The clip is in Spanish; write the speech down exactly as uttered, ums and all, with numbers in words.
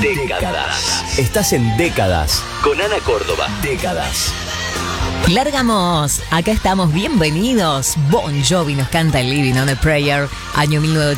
Décadas. Estás en Décadas con Ana Córdoba. Décadas. Largamos, acá estamos, bienvenidos. Bon Jovi nos canta el Living on a Prayer, año mil novecientos